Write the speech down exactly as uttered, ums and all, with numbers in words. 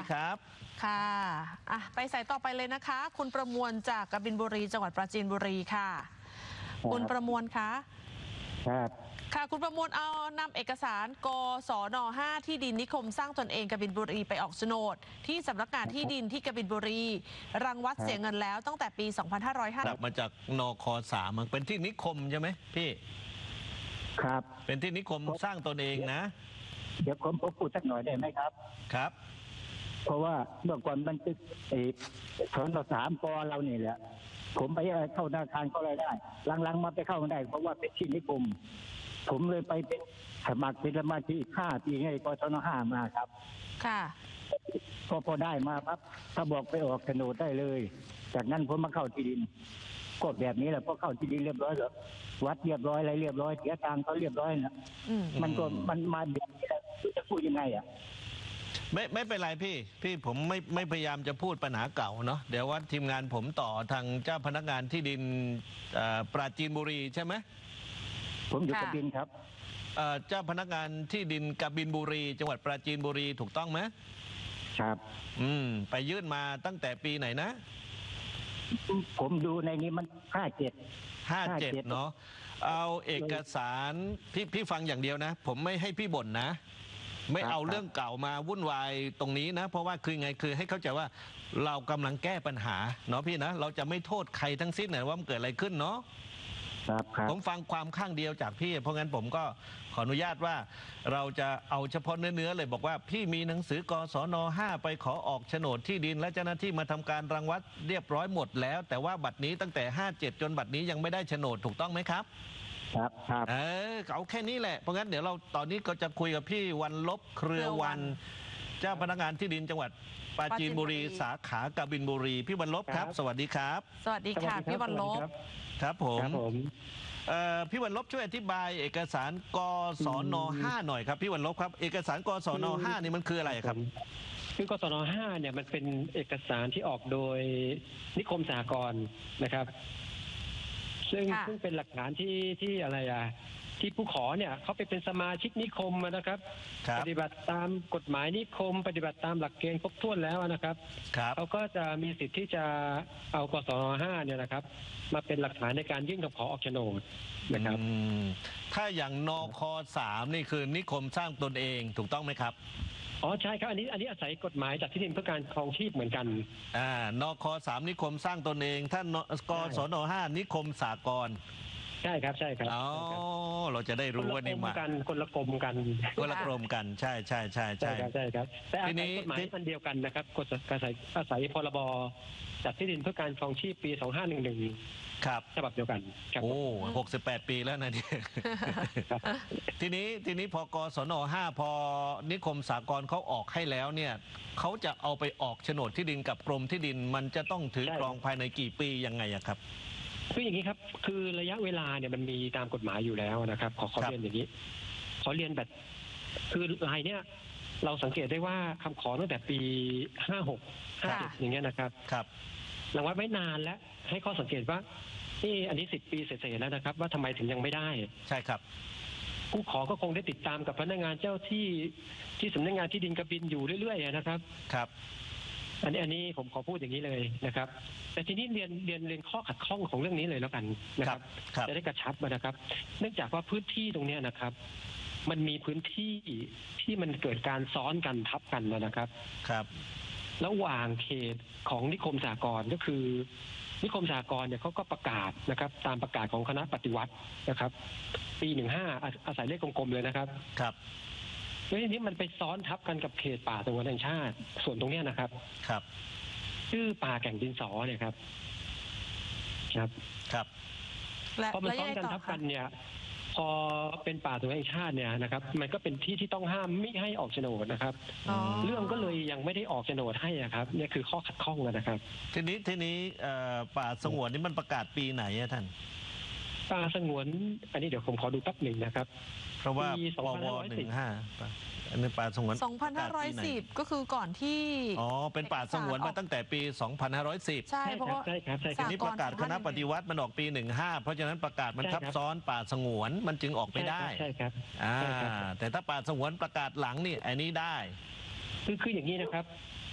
ครับค่ะอ่ะไปสายต่อไปเลยนะคะคุณประมวลจากกบินบุรีจังหวัดปราจีนบุรีค่ะคุณประมวลคะครับค่ะคุณประมวลเอานำเอกสารกสนห้าที่ดินนิคมสร้างตนเองกบินบุรีไปออกโฉนดที่สำนักงานที่ดินที่กบินบุรีรังวัดเสียเงินแล้วตั้งแต่ปี สองพันห้าร้อยห้าสิบกลับมาจากนคสามมันเป็นที่นิคมใช่ไหมพี่ครับเป็นที่นิคมสร้างตนเองนะเดี๋ยวผมพูดสักหน่อยได้ไหมครับครับเพราะว่าเมื่อก่อนมันเป็นไอ้สนสามปเรานี่แหละผมไปเข้าธนาคารก็เลยได้หลังๆมาไปเข้าไม่ได้เพราะว่าเป็นที่นิคมผมเลยไปเป็นสมัครเป็นสมาชิกห้าปีให้กสนห้ามาครับค่ะพอพอได้มาปั๊บถ้าบอกไปออกโฉนดได้เลยจากนั้นผมมาเข้าที่ดินก็แบบนี้แหละพอเข้าที่ดินเรียบร้อยแล้ววัดเรียบร้อยอะไรเรียบร้อยเสียตังค์เขาเรียบร้อยนะมันก็มันมาแบบนี้แล้วจะพูดยังไงอ่ะไม่ไม่เป็นไรพี่พี่ผมไม่ไม่พยายามจะพูดปัญหาเก่าเนาะเดี๋ยวว่าทีมงานผมต่อทางเจ้าพนักงานที่ดินปราจีนบุรีใช่ไหมผมอยู่กบินครับเจ้าพนักงานที่ดินกบินบุรีจังหวัดปราจีนบุรีถูกต้องไหมครับอืมไปยื่นมาตั้งแต่ปีไหนนะผมดูในนี้มันห้าเจ็ดห้าเจ็ดเนาะเอาเอกสารพี่พี่ฟังอย่างเดียวนะผมไม่ให้พี่บ่นนะไม่เอาเรื่องเก่ามาวุ่นวายตรงนี้นะเพราะว่าคือไงคือให้เข้าใจว่าเรากำลังแก้ปัญหาเนาะพี่นะเราจะไม่โทษใครทั้งสิ้นนะว่ามันเกิดอะไรขึ้นเนาะผมฟังความข้างเดียวจากพี่เพราะงั้นผมก็ขออนุญาตว่าเราจะเอาเฉพาะเนื้อๆเลยบอกว่าพี่มีหนังสือกสนห้าไปขอออกโฉนดที่ดินและเจ้าหน้าที่มาทำการรังวัดเรียบร้อยหมดแล้วแต่ว่าบัตรนี้ตั้งแต่ห้าเจ็ดจนบัตรนี้ยังไม่ได้โฉนดถูกต้องไหมครับครับครับเออเอาแค่นี้แหละเพราะงั้นเดี๋ยวเราตอนนี้ก็จะคุยกับพี่วันลบเครือวันเจ้าพนักงานที่ดินจังหวัดปราจีนบุรีสาขากบินบุรีพี่วันลบครับสวัสดีครับสวัสดีค่ะพี่วันลบครับผมพี่วันลบช่วยอธิบายเอกสารกสนห้าหน่อยครับพี่วันลบครับเอกสารกสนห้านี่มันคืออะไรครับคือกสนห้าเนี่ยมันเป็นเอกสารที่ออกโดยนิคมสหกรณ์นะครับซึ่งซึ่งเป็นหลักฐานที่ที่อะไรอ่ะที่ผู้ขอเนี่ยเขาไปเป็นสมาชิกนิคมนะครับปฏิบัติตามกฎหมายนิคมปฏิบัติตามหลักเกณฑ์ครบถ้วนแล้วนะครับเขาก็จะมีสิทธิ์ที่จะเอากสนห้าเนี่ยนะครับมาเป็นหลักฐานในการยื่นคำขอออกโฉนดนะครับถ้าอย่างนคสามนี่คือนิคมสร้างตนเองถูกต้องไหมครับอ๋อใช่ครับอันนี้อันนี้อาศัยกฎหมายจากที่ดินเพื่อการครองชีพเหมือนกันอ่านคสามนิคมสร้างตนเองท่านกสนห้านิคมสากลใช่ครับใช่ครับอ๋อเราจะได้รู้ว่านี่มาคนละกรมกันคนละกรมกันใช่ใช่ใช่ใช่ใช่ครับแต่อาศัยกฎหมายอันเดียวกันนะครับกฎอาศัยอาศัยพรบจัดที่ดินเพื่อการครองชีพปีสองห้าหนึ่งหนึ่งครับฉบับเดียวกันโอ้หกสิบแปดปีแล้วนะนี่ทีนี้ทีนี้พอกสนห้าพอนิคมสากลเขาออกให้แล้วเนี่ยเขาจะเอาไปออกโฉนดที่ดินกับกรมที่ดินมันจะต้องถือครองภายในกี่ปียังไงอะครับคืออย่างนี้ครับคือระยะเวลาเนี่ยมันมีตามกฎหมายอยู่แล้วนะครับขอขอเรียนอย่างนี้ขอเรียนแบบคือรายเนี่ยเราสังเกตได้ว่าคำขอตั้งแต่ปีห้าหกห้าเจ็ดอย่างเงี้ยนะครับครับหลังวัดไว้นานแล้วให้ข้อสังเกตว่านี่อันนี้สิบปีเสร็จแล้วนะครับว่าทำไมถึงยังไม่ได้ใช่ครับผู้ขอก็คงได้ติดตามกับพนักงานเจ้าที่ที่สำนักงานที่ดินกบินอยู่เรื่อยๆนะครับครับอันนี้อันนี้ผมขอพูดอย่างนี้เลยนะครับแต่ทีนี้เรียนเรียนเรียนข้อขัดข้องของเรื่องนี้เลยแล้วกันนะครับจะได้กระชับนะครับเนื่องจากว่าพื้นที่ตรงนี้นะครับมันมีพื้นที่ที่มันเกิดการซ้อนกันทับกันนะครับครับระหว่างเขตของนิคมสหกรณ์ก็คือนิคมสหกรณ์เนี่ยเขาก็ประกาศนะครับตามประกาศของคณะปฏิวัตินะครับปีหนึ่งห้าอาศัยเลขกลมๆเลยนะครับครับแล้วทีนี้มันไปซ้อนทับกันกับเขตป่าสงวนแห่งชาติส่วนตรงนี้นะครับครับชื่อป่าแก่งดินสอเนี่ยครับครับครับพอมันซ้อนกันทับกันเนี่ยพอเป็นป่าสงวนแห่งชาติเนี่ยนะครับมันก็เป็นที่ที่ต้องห้ามไม่ให้ออกโฉนดนะครับเรื่องก็เลยยังไม่ได้ออกโฉนดให้ครับเนี่ยคือข้อขัดข้องนะครับทีนี้ทีนี้ป่าสงวนนี่มันประกาศปีไหนอะท่านป่าสงวนอันนี้เดี๋ยวผมขอดูแป๊บหนึ่งนะครับเพราะว่าปวหนึ่งห้าอันนี้ป่าสงวนสองพันห้าร้อยสิบก็คือก่อนที่อ๋อเป็นป่าสงวนมาตั้งแต่ปีสองพันห้าร้อยสิบใช่เพราะว่าทีนี้ประกาศคณะปฏิวัติมันออกปีหนึ่งห้าเพราะฉะนั้นประกาศมันทับซ้อนป่าสงวนมันจึงออกไม่ได้ใช่ครับอ่าแต่ถ้าป่าสงวนประกาศหลังนี่อันนี้ได้คือคืออย่างนี้นะครับ